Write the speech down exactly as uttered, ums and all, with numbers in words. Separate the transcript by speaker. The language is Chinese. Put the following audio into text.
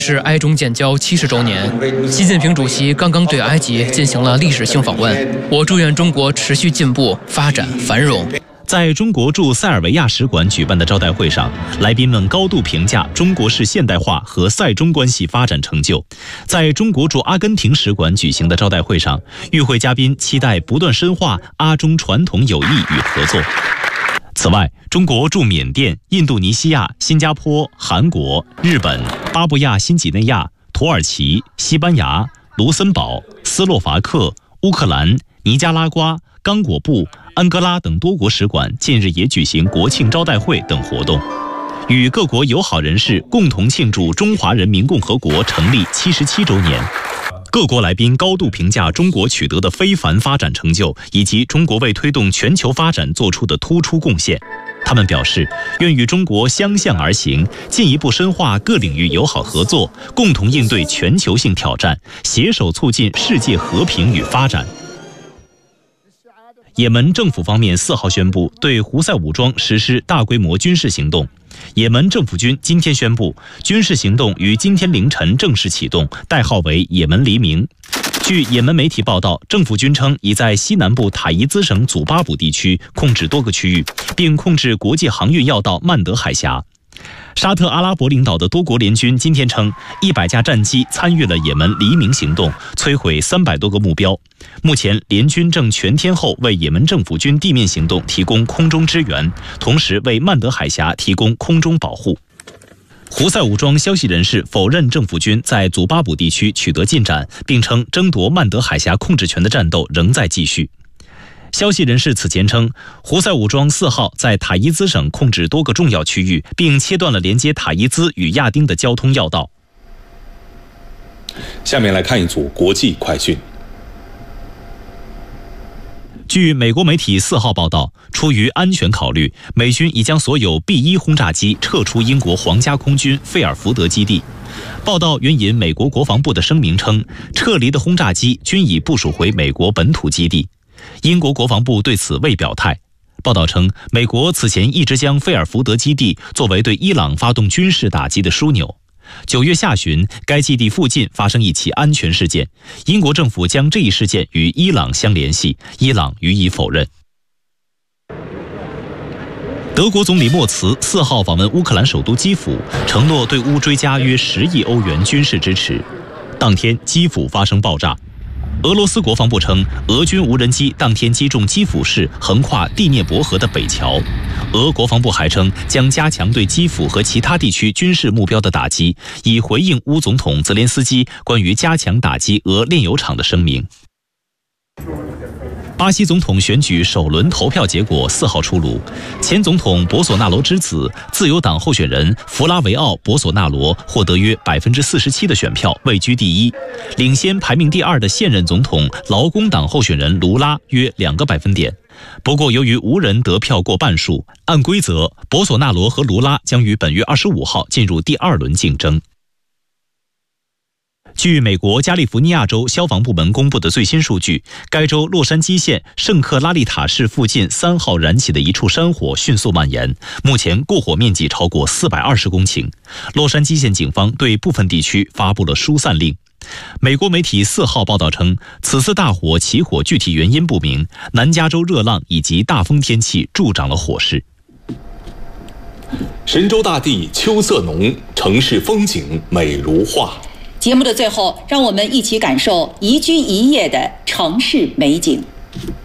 Speaker 1: 是埃中建交七十周年，习近平主席刚刚对埃及进行了历史性访问。我祝愿中国持续进步、发展、繁荣。
Speaker 2: 在中国驻塞尔维亚使馆举办的招待会上，来宾们高度评价中国式现代化和塞中关系发展成就。在中国驻阿根廷使馆举行的招待会上，与会嘉宾期待不断深化阿中传统友谊与合作。此外，中国驻缅甸、印度尼西亚、新加坡、韩国、日本、巴布亚新几内亚、土耳其、西班牙、卢森堡、斯洛伐克、乌克兰、尼加拉瓜、刚果布、安哥拉等多国使馆近日也举行国庆招待会等活动，与各国友好人士共同庆祝中华人民共和国成立七十七周年。各国来宾高度评价中国取得的非凡发展成就，以及中国为推动全球发展做出的突出贡献。他们表示，愿与中国相向而行，进一步深化各领域友好合作，共同应对全球性挑战，携手促进世界和平与发展。也门政府方面四号宣布对胡塞武装实施大规模军事行动。也门政府军今天宣布，军事行动于今天凌晨正式启动，代号为也门黎明。据也门媒体报道，政府军称已在西南部塔伊兹省祖巴卜地区控制多个区域，并控制国际航运要道曼德海峡。沙特阿拉伯领导的多国联军今天称，一百架战机参与了也门黎明行动，摧毁三百多个目标。目前，联军正全天候为也门政府军地面行动提供空中支援，同时为曼德海峡提供空中保护。胡塞武装消息人士否认政府军在祖巴卜地区取得进展，并称争夺曼德海峡控制权的战斗仍在继续。消息人士此前称，胡塞武装四号在塔伊兹省控制多个重要区域，并切断了连接塔伊兹与亚丁的交通要道。
Speaker 3: 下面来看一组国际快讯。
Speaker 2: 据美国媒体四号报道，出于安全考虑，美军已将所有 B 一 轰炸机撤出英国皇家空军费尔福德基地。报道援引美国国防部的声明称，撤离的轰炸机均已部署回美国本土基地。英国国防部对此未表态。报道称，美国此前一直将费尔福德基地作为对伊朗发动军事打击的枢纽。九月下旬，该基地附近发生一起安全事件，英国政府将这一事件与伊朗相联系，伊朗予以否认。德国总理默茨四号访问乌克兰首都基辅，承诺对乌追加约十亿欧元军事支持。当天，基辅发生爆炸。俄罗斯国防部称，俄军无人机当天击中基辅市横跨第聂伯河的北桥。俄国防部还称，将加强对基辅和其他地区军事目标的打击，以回应乌总统泽连斯基关于加强打击俄炼油厂的声明。巴西总统选举首轮投票结果四号出炉，前总统博索纳罗之子、自由党候选人弗拉维奥·博索纳罗获得约百分之四十七的选票，位居第一，领先排名第二的现任总统劳工党候选人卢拉约两个百分点。不过，由于无人得票过半数，按规则，博索纳罗和卢拉将于本月二十五号进入第二轮竞争。据美国加利福尼亚州消防部门公布的最新数据，该州洛杉矶县圣克拉丽塔市附近三号燃起的一处山火迅速蔓延，目前过火面积超过四百二十公顷。洛杉矶县警方对部分地区发布了疏散令。美国媒体四号报道称，此次大火起火具体原因不明，南加州热浪以及大风天气助长了火势。
Speaker 3: 神州大地秋色浓，城市风景美如画。
Speaker 4: 节目的最后，让我们一起感受宜居宜业的城市美景。